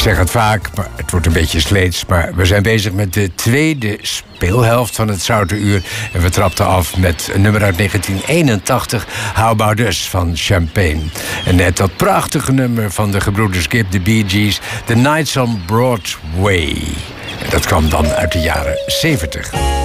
zeg het vaak, maar het wordt een beetje sleets. Maar we zijn bezig met de tweede speelhelft van het Zoute Uur. En we trapten af met een nummer uit 1981, How About Us van Champagne. En net dat prachtige nummer van de gebroeders Gibb, de Bee Gees, The Nights on Broadway. En dat kwam dan uit de jaren 70.